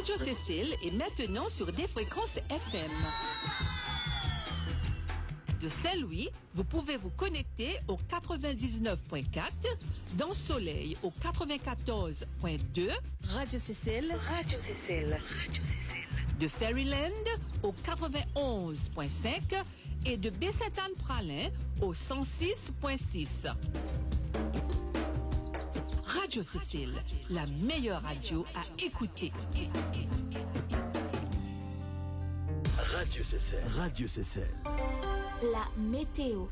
Radio Cécile est maintenant sur des fréquences FM. De Saint-Louis, vous pouvez vous connecter au 99.4, dans Soleil au 94.2, Radio Cécile, Radio Cécile, Radio Cécile. De Fairyland au 91.5 et de Baie-Sainte-Anne-Pralin au 106.6. Radio Cécile, la meilleure radio à écouter. Radio Cécile. Radio Cécile. La météo.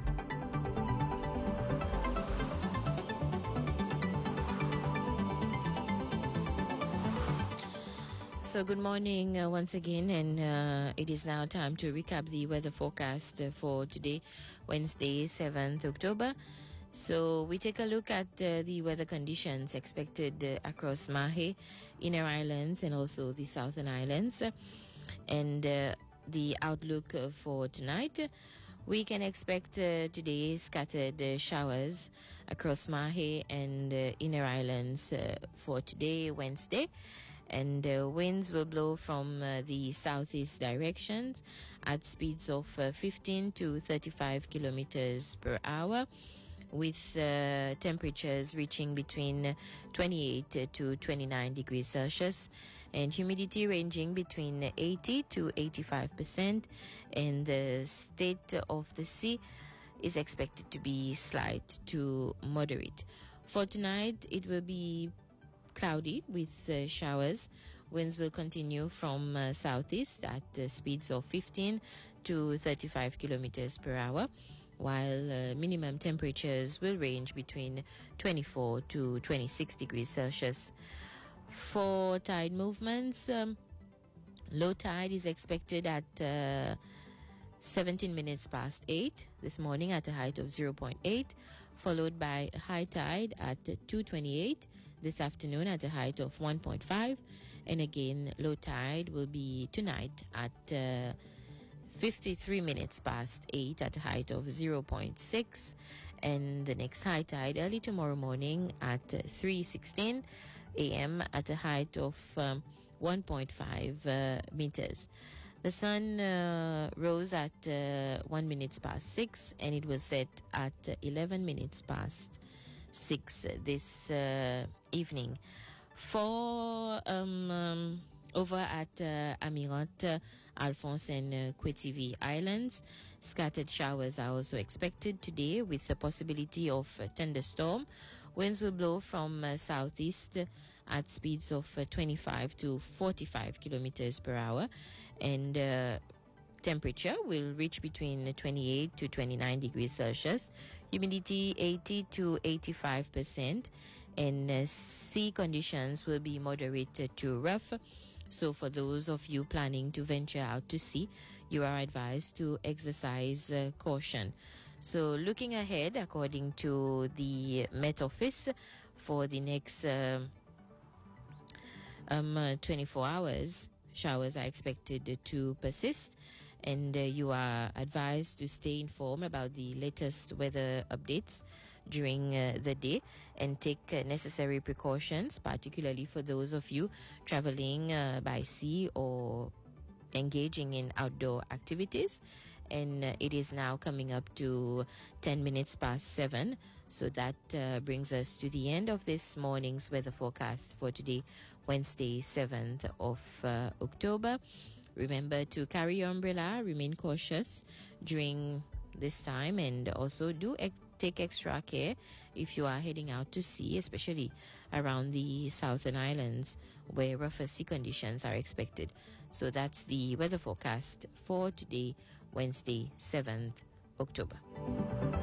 So good morning once again, and it is now time to recap the weather forecast for today, Wednesday, 7th October. So we take a look at the weather conditions expected across Mahé, Inner Islands, and also the Southern Islands. And the outlook for tonight, we can expect today scattered showers across Mahé and Inner Islands for today, Wednesday. And winds will blow from the southeast directions at speeds of 15 to 35 kilometers per hour, with temperatures reaching between 28 to 29 degrees Celsius and humidity ranging between 80 to 85%, and the state of the sea is expected to be slight to moderate. For tonight, it will be cloudy with showers. Winds will continue from southeast at speeds of 15 to 35 kilometers per hour, while minimum temperatures will range between 24 to 26 degrees Celsius. For tide movements, low tide is expected at 17 minutes past 8 this morning at a height of 0.8, followed by high tide at 2:28 this afternoon at a height of 1.5, and again low tide will be tonight at 53 minutes past 8 at a height of 0.6, and the next high tide early tomorrow morning at 3:16 a.m. at a height of 1.5 meters. The sun rose at 1 minute past 6, and it was set at 11 minutes past 6 this evening. For over at Amirat, Alphonse, and Quetivy Islands, scattered showers are also expected today, with the possibility of a thunderstorm. Winds will blow from southeast at speeds of 25 to 45 kilometers per hour, and temperature will reach between 28 to 29 degrees Celsius, humidity 80 to 85%, and sea conditions will be moderate to rough. So for those of you planning to venture out to sea, you are advised to exercise caution. So looking ahead, according to the Met Office, for the next 24 hours, showers are expected to persist, and you are advised to stay informed about the latest weather updates during the day and take necessary precautions, particularly for those of you traveling by sea or engaging in outdoor activities. And it is now coming up to 10 minutes past 7. So that brings us to the end of this morning's weather forecast for today, Wednesday, 7th of October. Remember to carry your umbrella, remain cautious during this time, and also do take extra care if you are heading out to sea, especially around the Southern Islands where rougher sea conditions are expected. So that's the weather forecast for today, Wednesday, 7th October.